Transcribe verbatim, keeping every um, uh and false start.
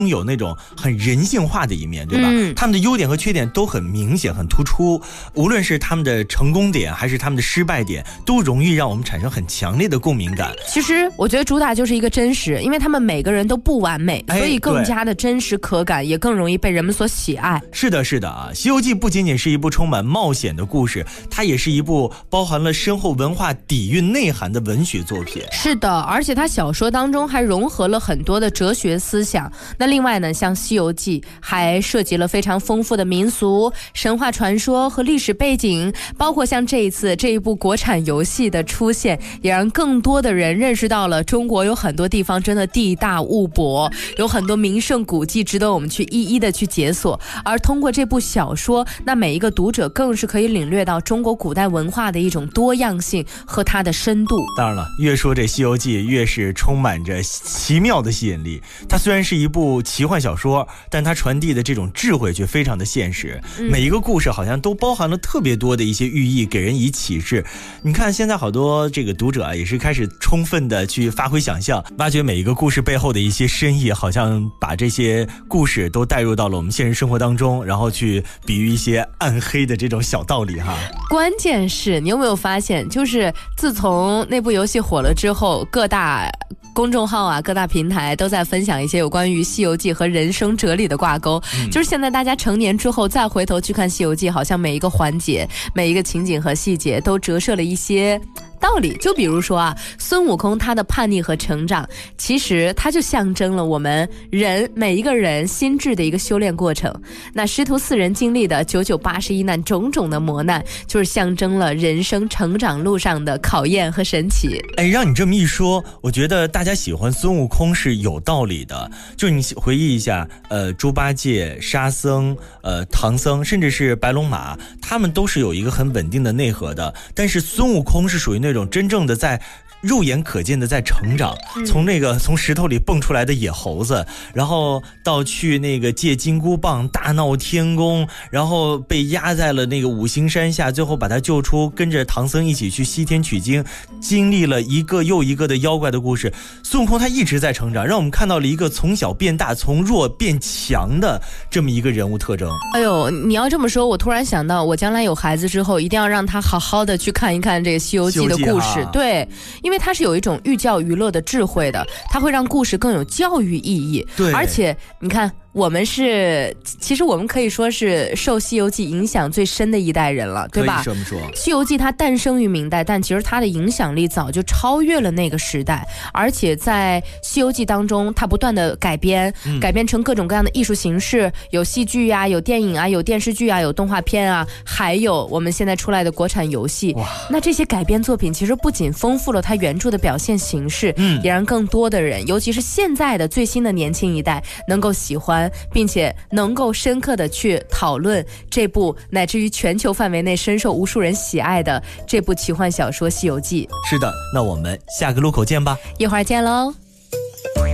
有那种很人性化的一面，对吧？嗯、他们的优点和缺点都很明显、很突出，无论是他们的成功点还是他们的失败点，都容易让我们产生很强烈的共鸣感。 其实我觉得主打就是一个真实，因为他们每个人都不完美，所以更加的真实可感，也更容易被人们所喜爱。 是的，是的啊，《西游记》不仅仅是一部充满冒险的故事，它也是一部包含了深厚文化底蕴内涵的文学作品。 是的，而且它小说当中还融合了很多的哲学思想。那另外呢，像《西游记》还涉及了非常丰富的民俗、神话传说和历史背景，包括像这一次这一部国产游戏的出现，也让更多的人认识到了中国有很多地方真的地大物博，有很多名胜古迹值得我们去一一的去解锁。而通过这部小说，那每一个读者更是可以领略到中国古代文化的一种多样性和它的深度。 当然了，越说这《西游记》越是充满着奇妙的吸引力。它虽然是一部奇幻小说，但它传递的这种智慧却非常的现实、嗯、每一个故事好像都包含了特别多的一些寓意，给人以启示。你看现在好多这个读者啊，也是开始充分的去发挥想象，挖掘每一个故事背后的一些深意，好像把这些故事都带入到了我们现实生活当中，然后去比喻一些暗黑的这种小道理哈。 关键是你有没有发现，就是自从那部游戏火了之后，各大公众号啊，各大平台都在分享一些有关于《西游记》和人生哲理的挂钩、嗯、就是现在大家成年之后再回头去看《西游记》，好像每一个环节、每一个情景和细节都折射了一些道理。就比如说啊，孙悟空他的叛逆和成长，其实他就象征了我们人每一个人心智的一个修炼过程。那师徒四人经历的九九八十一难，种种的磨难，就是象征了人生成长路上的考验和神奇。 哎，让你这么一说，我觉得大家喜欢孙悟空是有道理的。就是你回忆一下，呃，猪八戒、沙僧、呃，唐僧，甚至是白龙马，他们都是有一个很稳定的内核的。但是孙悟空是属于那种真正的在肉眼可见的在成长，从那个从石头里蹦出来的野猴子，然后到去那个借金箍棒大闹天宫，然后被压在了那个五行山下，最后把他救出，跟着唐僧一起去西天取经，经历了一个又一个的妖怪的故事。孙悟空他一直在成长，让我们看到了一个从小变大，从弱变强的这么一个人物特征。 哎呦，你要这么说，我突然想到，我将来有孩子之后，一定要让他好好的去看一看这个《西游记》的故事。对，因为它是有一种寓教于乐的智慧的，它会让故事更有教育意义。 对， 而且你看，我们是，其实我们可以说是受《西游记》影响最深的一代人了，对吧？ 可以这么说。 《西游记》它诞生于明代，但其实它的影响力早就超越了那个时代，而且在《西游记》当中，它不断的改编、嗯，改编成各种各样的艺术形式，有戏剧啊，有电影啊，有电视剧啊，有动画片啊，还有我们现在出来的国产游戏。那这些改编作品其实不仅丰富了它原著的表现形式，嗯，也让更多的人，尤其是现在的最新的年轻一代，能够喜欢，并且能够深刻的去讨论这部乃至于全球范围内深受无数人喜爱的这部奇幻小说《西游记》。 是的，那我们下个路口见吧， 一会儿见喽。